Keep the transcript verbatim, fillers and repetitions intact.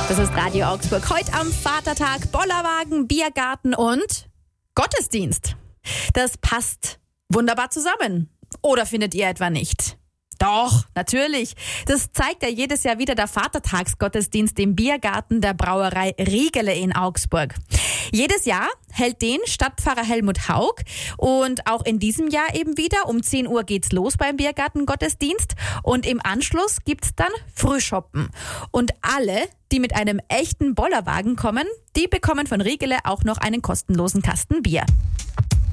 Das ist Radio Augsburg. Heute am Vatertag Bollerwagen, Biergarten und Gottesdienst. Das passt wunderbar zusammen. Oder findet ihr etwa nicht? Doch, natürlich. Das zeigt ja jedes Jahr wieder der Vatertagsgottesdienst im Biergarten der Brauerei Riegele in Augsburg. Jedes Jahr hält den Stadtpfarrer Helmut Haug und auch in diesem Jahr eben wieder. Um zehn Uhr geht's los beim Biergarten-Gottesdienst und im Anschluss gibt's dann Frühschoppen. Und alle, die mit einem echten Bollerwagen kommen, die bekommen von Riegele auch noch einen kostenlosen Kasten Bier.